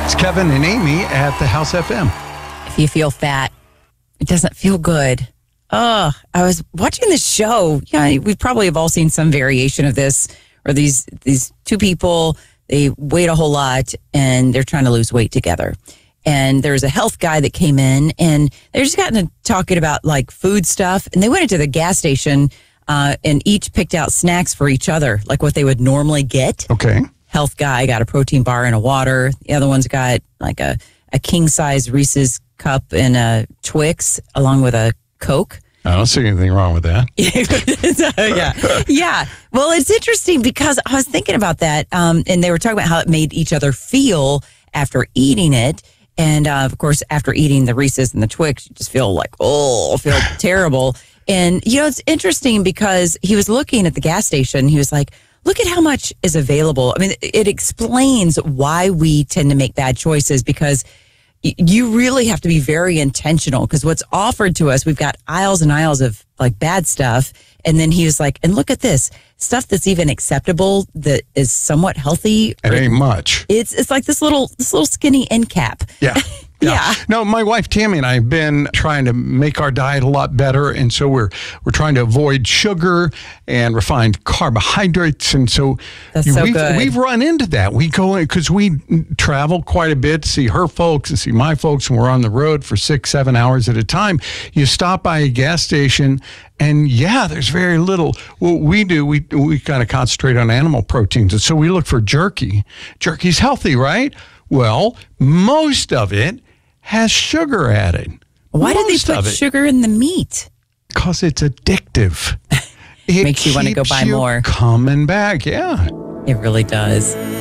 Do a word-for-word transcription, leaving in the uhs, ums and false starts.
It's Kevin and Amy at the House F M. If you feel fat, it doesn't feel good. Oh, I was watching this show. Yeah, we probably have all seen some variation of this, or these these two people, they weigh a whole lot and they're trying to lose weight together. And there's a health guy that came in and they just got into talking about like food stuff. And they went into the gas station uh, and each picked out snacks for each other, like what they would normally get. Okay. Health guy got a protein bar and a water. The other one's got like a, a king size Reese's cup and a Twix along with a Coke. I don't see anything wrong with that. yeah. Yeah. Well, it's interesting because I was thinking about that. Um, and they were talking about how it made each other feel after eating it. And uh, of course, after eating the Reese's and the Twix, you just feel like, oh, feel terrible. And, you know, it's interesting because he was looking at the gas station. He was like, look at how much is available. I mean, it explains why we tend to make bad choices because you really have to be very intentional because what's offered to us, we've got aisles and aisles of like bad stuff. And then he was like, and look at this stuff that's even acceptable that is somewhat healthy. It ain't much. It's it's like this little this little skinny end cap. Yeah. Yeah. Yeah. No, my wife Tammy and I have been trying to make our diet a lot better, and so we're we're trying to avoid sugar and refined carbohydrates, and so, That's so we've, good. we've run into that. We go in because we travel quite a bit, see her folks and see my folks, and we're on the road for six, seven hours at a time. You stop by a gas station, and yeah, there's very little. What we do, we we kind of concentrate on animal proteins, and so we look for jerky. Jerky's healthy, right? Well, most of it has sugar added. Why did Most they of put it. sugar in the meat? Because it's addictive. It Makes you wanna go keeps buy you more. Coming back, yeah. It really does.